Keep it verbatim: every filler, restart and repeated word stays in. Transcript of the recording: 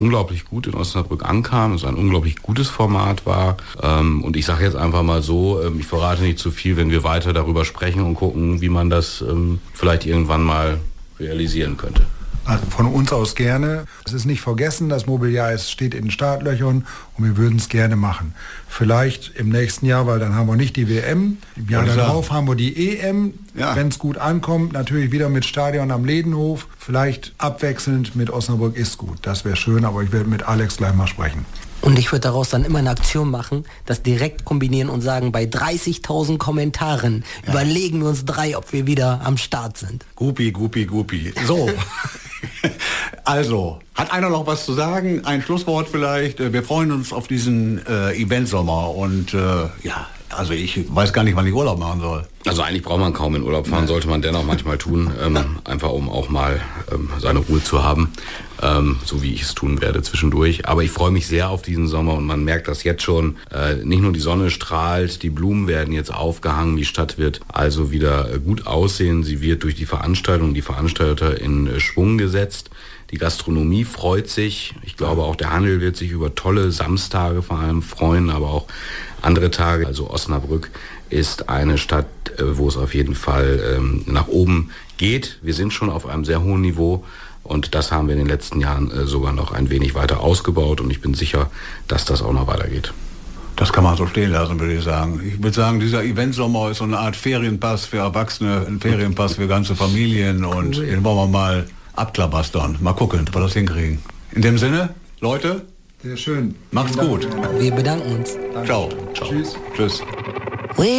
unglaublich gut in Osnabrück ankam, es ein unglaublich gutes Format war. Ähm, und ich sage jetzt einfach mal so, ähm, ich verrate nicht zu viel, wenn wir weiter darüber sprechen und gucken, wie man das ähm, vielleicht irgendwann mal realisieren könnte. Also von uns aus gerne. Es ist nicht vergessen, das Mobiliar ist, steht in den Startlöchern und wir würden es gerne machen. Vielleicht im nächsten Jahr, weil dann haben wir nicht die W M. Im Jahr darauf haben wir die E M. Ja. Wenn es gut ankommt, natürlich wieder mit Stadion am Ledenhof. Vielleicht abwechselnd mit Osnabrück ist gut. Das wäre schön, aber ich werde mit Alex gleich mal sprechen. Und ich würde daraus dann immer eine Aktion machen, das direkt kombinieren und sagen, bei dreißigtausend Kommentaren ja. überlegen wir uns drei, ob wir wieder am Start sind. Gupi, gupi, gupi. So. Also, hat einer noch was zu sagen? Ein Schlusswort vielleicht? Wir freuen uns auf diesen äh, Eventsommer und äh, ja, also ich weiß gar nicht, wann ich Urlaub machen soll. Also eigentlich braucht man kaum in Urlaub fahren, sollte man dennoch manchmal tun, ähm, einfach um auch mal ähm, seine Ruhe zu haben, ähm, so wie ich es tun werde zwischendurch. Aber ich freue mich sehr auf diesen Sommer und man merkt das jetzt schon. Äh, nicht nur die Sonne strahlt, die Blumen werden jetzt aufgehangen, die Stadt wird also wieder äh, gut aussehen. Sie wird durch die Veranstaltung, die Veranstalter in äh, Schwung gesetzt. Die Gastronomie freut sich. Ich glaube, auch der Handel wird sich über tolle Samstage vor allem freuen, aber auch andere Tage. Also Osnabrück ist eine Stadt, wo es auf jeden Fall ähm, nach oben geht. Wir sind schon auf einem sehr hohen Niveau und das haben wir in den letzten Jahren äh, sogar noch ein wenig weiter ausgebaut und ich bin sicher, dass das auch noch weitergeht. Das kann man so stehen lassen, würde ich sagen. Ich würde sagen, dieser Eventsommer ist so eine Art Ferienpass für Erwachsene, ein Ferienpass für ganze Familien und cool. Den wollen wir mal abklabastern. Mal gucken, ob wir das hinkriegen. In dem Sinne, Leute, sehr schön. Macht's gut. Wir bedanken uns. Danke. Ciao. Ciao. Tschüss. Tschüss.